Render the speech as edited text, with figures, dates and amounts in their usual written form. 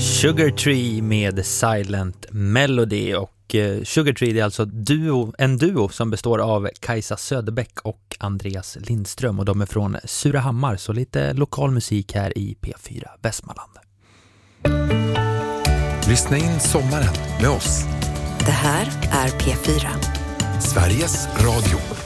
Sugar Tree med Silent Melody. Och Sugar Tree är alltså en duo som består av Kajsa Söderbäck och Andreas Lindström. Och de är från Surahammar, så lite lokal musik här i P4 Västmanland. Lyssna in sommaren med oss. Det här är P4. Sveriges Radio.